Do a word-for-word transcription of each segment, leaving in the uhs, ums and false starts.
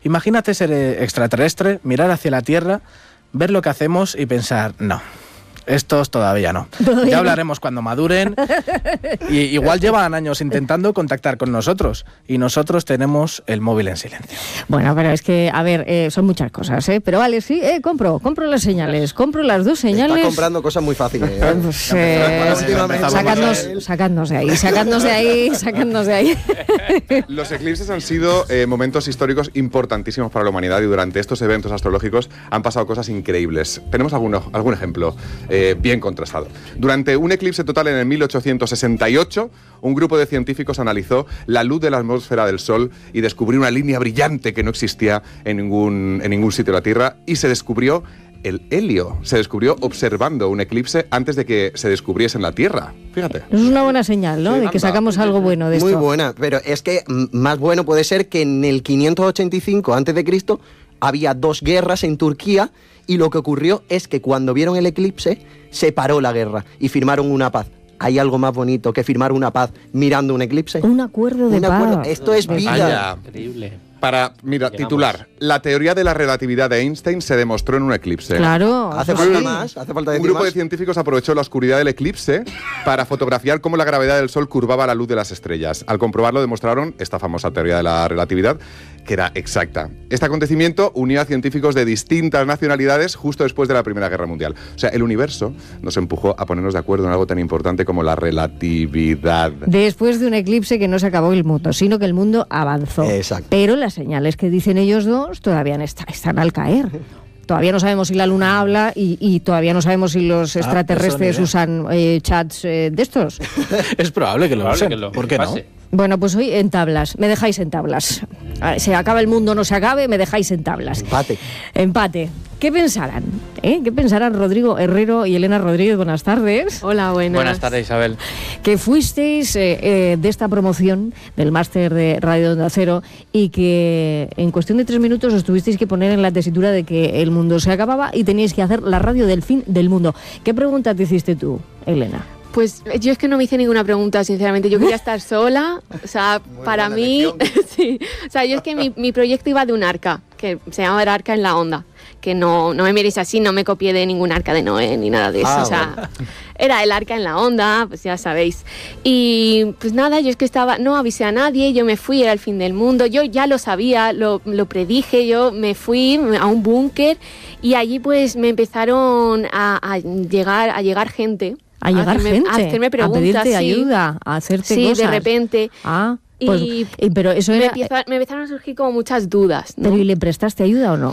Imagínate ser extraterrestre, mirar hacia la Tierra, ver lo que hacemos y pensar, no, estos todavía no. Todavía Ya hablaremos cuando maduren. Y igual llevan años intentando contactar con nosotros y nosotros tenemos el móvil en silencio. Bueno, pero es que, a ver, eh, son muchas cosas, ¿eh? Pero vale, sí, eh, compro, compro las señales, compro las dos señales. Está comprando cosas muy fáciles, ¿eh? Pues, eh, sacadnos, sacadnos de ahí, sacadnos de ahí, sacadnos de ahí. Los eclipses han sido eh, momentos históricos importantísimos para la humanidad y durante estos eventos astrológicos han pasado cosas increíbles. Tenemos alguno, algún ejemplo eh, bien contrastado. Durante un eclipse total en el mil ochocientos sesenta y ocho, un grupo de científicos analizó la luz de la atmósfera del Sol y descubrió una línea brillante que no existía en ningún, en ningún sitio de la Tierra, y se descubrió el helio. Se descubrió observando un eclipse antes de que se descubriese en la Tierra. Fíjate. Es una buena señal, ¿no? Sí, de que sacamos algo bueno de esto. Muy buena, pero es que más bueno puede ser que en el quinientos ochenta y cinco antes de Cristo había dos guerras en Turquía y lo que ocurrió es que cuando vieron el eclipse se paró la guerra y firmaron una paz. ¿Hay algo más bonito que firmar una paz mirando un eclipse? Un acuerdo de un paz. Acuerdo. Esto es vida. Increíble. Para, mira, titular, la teoría de la relatividad de Einstein se demostró en un eclipse. Claro. Hace falta más, hace falta decir Un grupo más. de científicos aprovechó la oscuridad del eclipse para fotografiar cómo la gravedad del Sol curvaba la luz de las estrellas. Al comprobarlo demostraron esta famosa teoría de la relatividad, que era exacta. Este acontecimiento unió a científicos de distintas nacionalidades justo después de la Primera Guerra Mundial. O sea, el universo nos empujó a ponernos de acuerdo en algo tan importante como la relatividad. Después de un eclipse que no se acabó el mundo, sino que el mundo avanzó. Exacto. Pero las señales que dicen ellos dos todavía está, están al caer. Todavía no sabemos si la Luna habla y, y todavía no sabemos si los Ah, extraterrestres eso ni usan eh, chats eh, de estos. Es probable que lo Probable usen. que lo ¿Por qué no? pase. Bueno, pues hoy en tablas. Me dejáis en tablas. A ver, se acaba el mundo o no se acabe, me dejáis en tablas. Empate. Empate. ¿Qué pensarán? ¿Eh? ¿Qué pensarán Rodrigo Herrero y Elena Rodríguez? Buenas tardes. Hola, buenas. Buenas tardes, Isabel. Que fuisteis eh, eh, de esta promoción del máster de Radio Onda Cero y que en cuestión de tres minutos os tuvisteis que poner en la tesitura de que el mundo se acababa y teníais que hacer la radio del fin del mundo. ¿Qué pregunta te hiciste tú, Elena? Pues yo es que no me hice ninguna pregunta, sinceramente. Yo quería estar sola. O sea, Muy para buena mí... elección. Sí. O sea, yo es que mi, mi proyecto iba de un arca, que se llama el Arca en la Onda. Que no, no me miréis así, no me copié de ningún arca de Noé ni nada de eso. Ah, o sea, bueno. era el Arca en la Onda, pues ya sabéis. Y pues nada, yo es que estaba... No avisé a nadie, yo me fui, era el fin del mundo. Yo ya lo sabía, lo, lo predije, yo me fui a un búnker y allí pues me empezaron a, a, llegar, a llegar gente. A llegar hacerme, gente, a hacerme preguntas, a pedirte sí. ayuda, a hacerte Sí, cosas. de repente. Ah, pues, Y y- pero eso me, era... empieza- me empezaron a surgir como muchas dudas, ¿no? ¿Pero y le prestaste ayuda o no?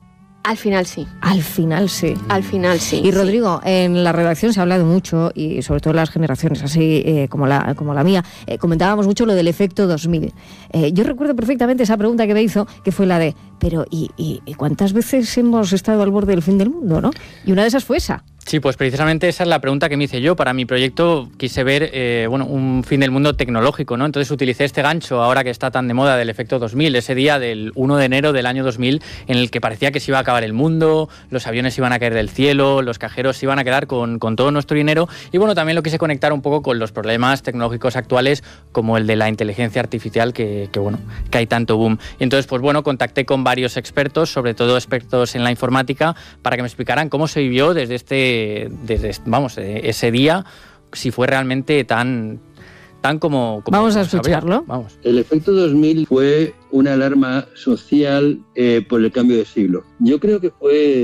Al final sí, Al final sí. al final sí. Y sí. Rodrigo, en la redacción se ha hablado mucho, y sobre todo en las generaciones así eh, como, la, como la mía, eh, comentábamos mucho lo del efecto dos mil. Eh, yo recuerdo perfectamente esa pregunta que me hizo, que fue la de, pero ¿y, y, y cuántas veces hemos estado al borde del fin del mundo, no? Y una de esas fue esa. Sí, pues precisamente esa es la pregunta que me hice yo. Para mi proyecto quise ver eh, bueno, un fin del mundo tecnológico, ¿no? Entonces utilicé este gancho, ahora que está tan de moda, del efecto dos mil, ese día del uno de enero del año dos mil, en el que parecía que se iba a acabar el mundo, los aviones iban a caer del cielo, los cajeros se iban a quedar con, con todo nuestro dinero. Y bueno, también lo quise conectar un poco con los problemas tecnológicos actuales, como el de la inteligencia artificial, que, que bueno, que hay tanto boom. Y entonces, pues bueno, contacté con varios expertos, sobre todo expertos en la informática, para que me explicaran cómo se vivió desde este desde vamos ese día, si fue realmente tan tan como, como Vamos a como sabía. escucharlo. Vamos. El efecto dos mil fue una alarma social eh, por el cambio de siglo. Yo creo que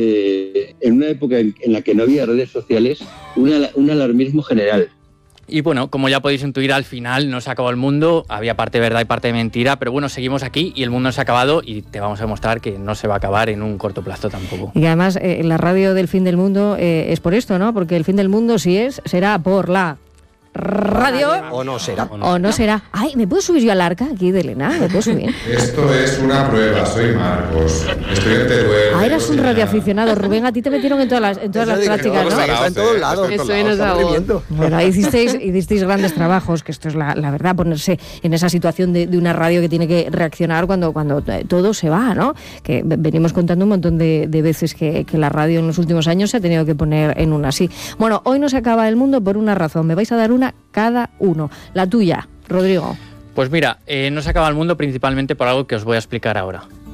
fue en una época en, en la que no había redes sociales, una, un alarmismo general. Y bueno, como ya podéis intuir, al final no se acabó el mundo, había parte de verdad y parte de mentira, pero bueno, seguimos aquí y el mundo se ha acabado y te vamos a demostrar que no se va a acabar en un corto plazo tampoco. Y que además eh, la radio del fin del mundo eh, es por esto, ¿no? Porque el fin del mundo, si es, será por la radio... O no será. O no será. Ay, ¿me puedo subir yo al arca aquí de Elena? ¿Me puedo subir? Esto es una prueba, soy Marcos, estudiante de Teruel. Ah, eras un radioaficionado, Rubén, a ti te metieron en todas las, en todas las Eso prácticas, digo, ¿no? está en todos lados. Me suena esa voz. Bueno, hicisteis, hicisteis grandes trabajos, que esto es la, la verdad, ponerse en esa situación de, de una radio que tiene que reaccionar cuando, cuando todo se va, ¿no? Que venimos contando un montón de, de veces que, que la radio en los últimos años se ha tenido que poner en una así. Bueno, hoy no se acaba el mundo por una razón, me vais a dar una cada uno. La tuya, Rodrigo. Pues mira, eh, no se acaba el mundo principalmente por algo que os voy a explicar ahora.